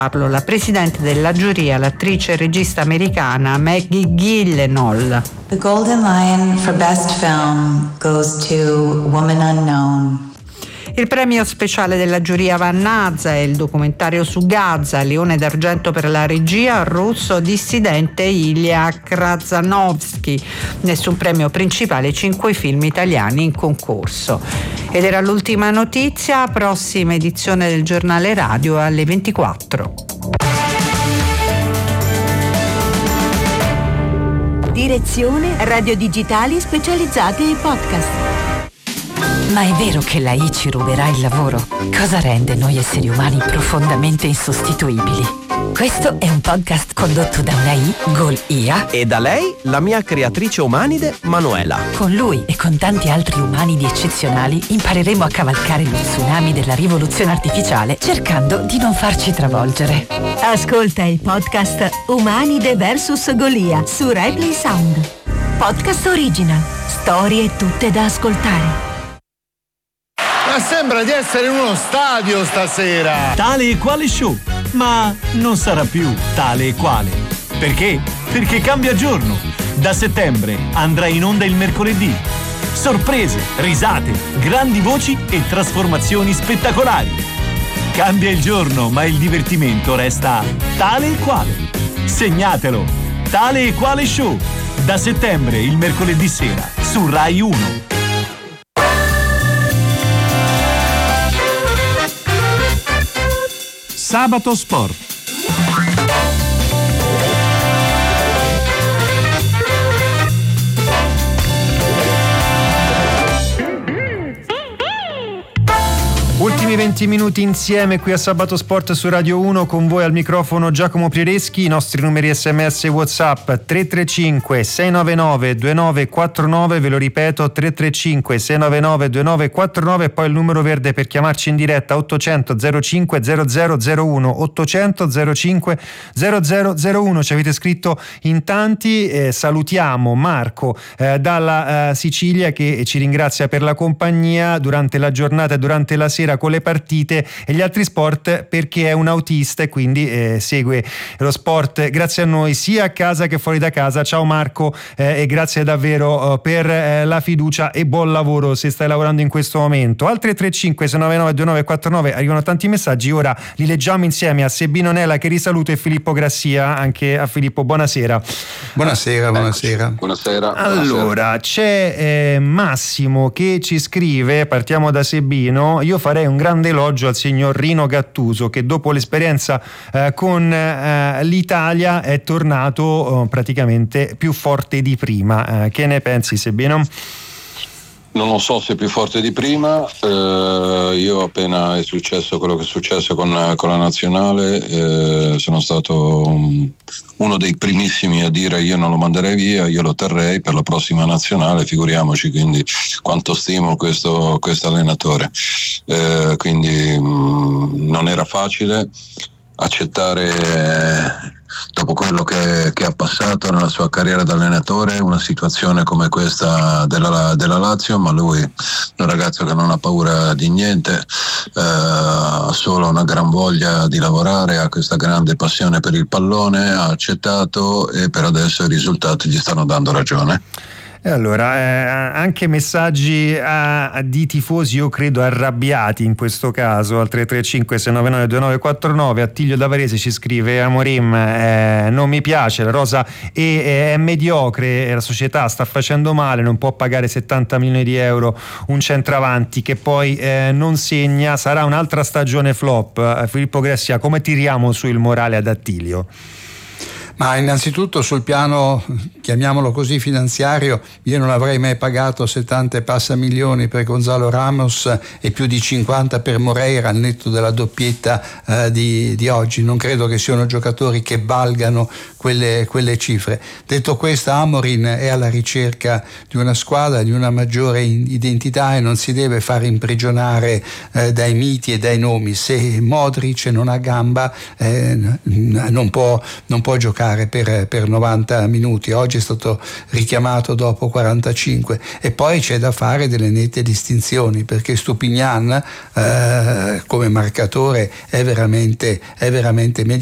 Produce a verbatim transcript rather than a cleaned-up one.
La presidente della giuria, l'attrice e regista americana Maggie Gyllenhaal. The Golden Lion for Best Film goes to Woman Unknown. Il premio speciale della giuria Vannazza è il documentario su Gaza, Leone d'argento per la regia, il russo dissidente Ilya Krasnovsky. Nessun premio principale, cinque film italiani in concorso. Ed era l'ultima notizia, prossima edizione del giornale radio alle ventiquattro. Direzione Radio Digitali Specializzati ai Podcast. Ma è vero che l'A I ci ruberà il lavoro? Cosa rende noi esseri umani profondamente insostituibili? Questo è un podcast condotto da un'A I, Gol I A, e da lei, la mia creatrice umanide, Manuela. Con lui e con tanti altri umanidi eccezionali impareremo a cavalcare lo tsunami della rivoluzione artificiale, cercando di non farci travolgere. Ascolta il podcast Umanide versus Golia su Replay Sound. Podcast original. Storie tutte da ascoltare. Ma sembra di essere in uno stadio stasera. Tale e quale show, ma non sarà più tale e quale. Perché? Perché cambia giorno. Da settembre andrà in onda il mercoledì. Sorprese, risate, grandi voci e trasformazioni spettacolari. Cambia il giorno, ma il divertimento resta tale e quale. Segnatelo. Tale e quale show. Da settembre il mercoledì sera su Rai uno. Sabato Sport. Ultimi venti minuti insieme qui a Sabato Sport su Radio uno, con voi al microfono Giacomo Priereschi. I nostri numeri sms e WhatsApp tre tre cinque sei nove nove due nove quattro nove, ve lo ripeto tre tre cinque sei nove nove due nove quattro nove, e poi il numero verde per chiamarci in diretta ottocento zero cinque zero zero zero uno, ottocento zero cinque zero zero zero uno. Ci avete scritto in tanti, eh, salutiamo Marco eh, dalla eh, Sicilia, che ci ringrazia per la compagnia durante la giornata e durante la sera con le partite e gli altri sport, perché è un autista e quindi eh, segue lo sport grazie a noi sia a casa che fuori da casa. Ciao Marco, eh, e grazie davvero eh, per eh, la fiducia e buon lavoro se stai lavorando in questo momento. Altre tre cinque sei nove nove due nove quattro nove, arrivano tanti messaggi, ora li leggiamo insieme a Sebino Nella, che risaluto, e Filippo Grassia. Anche a Filippo buonasera. Buonasera, buonasera. Buonasera. Allora, c'è eh, Massimo che ci scrive, partiamo da Sebino: io farei un grande elogio al signor Rino Gattuso, che dopo l'esperienza eh, con eh, l'Italia è tornato eh, praticamente più forte di prima. Eh, che ne pensi, Sebino? Non lo so se più forte di prima, eh, io appena è successo quello che è successo con, con la nazionale eh, sono stato um, uno dei primissimi a dire io non lo manderei via, io lo terrei per la prossima nazionale, figuriamoci quindi quanto stimo questo allenatore, eh, quindi um, non era facile accettare eh, dopo quello che, che ha passato nella sua carriera da allenatore una situazione come questa della, della Lazio, ma lui è un ragazzo che non ha paura di niente, eh, ha solo una gran voglia di lavorare, ha questa grande passione per il pallone, ha accettato e per adesso i risultati gli stanno dando ragione. E allora, eh, anche messaggi a, a di tifosi, io credo arrabbiati in questo caso, al tre tre cinque sei nove nove due nove quattro nove. Attilio da Varese ci scrive: Amorim, eh, non mi piace, la rosa è, è, è mediocre, la società sta facendo male, non può pagare settanta milioni di euro un centravanti che poi eh, non segna, sarà un'altra stagione flop. Eh, Filippo Grassia, come tiriamo su il morale ad Attilio? Ma innanzitutto sul piano, chiamiamolo così, finanziario, io non avrei mai pagato settanta e passa milioni per Gonzalo Ramos e più di cinquanta per Moreira al netto della doppietta eh, di, di oggi. Non credo che siano giocatori che valgano quelle, quelle cifre. Detto questo, Amorim è alla ricerca di una squadra, di una maggiore identità, e non si deve far imprigionare eh, dai miti e dai nomi. Se Modric non ha gamba eh, non può, non può giocare. titolare per, per novanta minuti, oggi è stato richiamato dopo quarantacinque, e poi c'è da fare delle nette distinzioni, perché Stupinian eh, come marcatore è veramente, è veramente